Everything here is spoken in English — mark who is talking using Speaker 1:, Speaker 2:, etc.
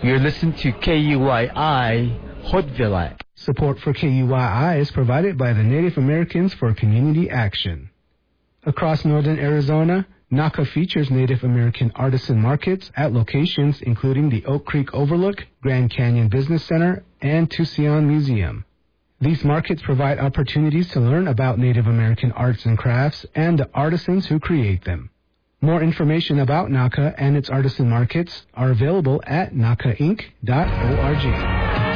Speaker 1: You're listening to KUYI, Haute-Ville.
Speaker 2: Support for KUYI is provided by the Native Americans for Community Action. Across northern Arizona, NACA features Native American artisan markets at locations including the Oak Creek Overlook, Grand Canyon Business Center, and Tucson Museum. These markets provide opportunities to learn about Native American arts and crafts and the artisans who create them. More information about NACA and its artisan markets are available at nacainc.org.